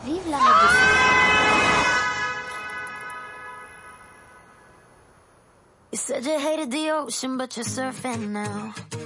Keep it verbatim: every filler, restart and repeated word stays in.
Vive la radio. You said you hated the ocean, but you're surfing now.